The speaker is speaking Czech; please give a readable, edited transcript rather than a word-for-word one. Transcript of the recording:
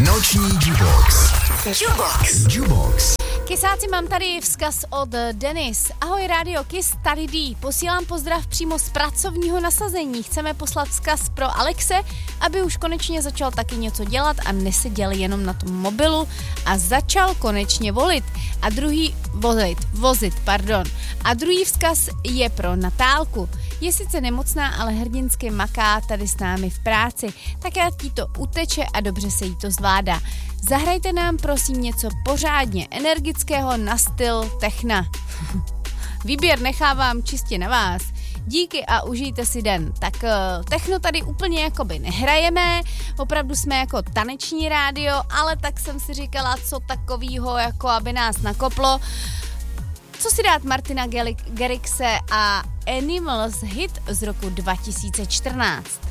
Noční Jubox. Jubox. Kysáci, mám tady vzkaz od Denis. Ahoj Radio Kiss, tady D. Posílám pozdrav přímo z pracovního nasazení. Chceme poslat vzkaz pro Alexe, aby už konečně začal taky něco dělat a neseděl jenom na tom mobilu a začal konečně vozit. A druhý vzkaz je pro Natálku. Je sice nemocná, ale hrdinsky maká tady s námi v práci. Tak ať jí to uteče a dobře se jí to zvládá. Zahrajte nám prosím něco pořádně energického na styl techna. Výběr nechávám čistě na vás. Díky a užijte si den. Tak techno tady úplně jakoby nehrajeme, opravdu jsme jako taneční rádio, ale tak jsem si říkala, co takovýho, jako aby nás nakoplo. Co si dát Martina Garrixe a Animals hit z roku 2014.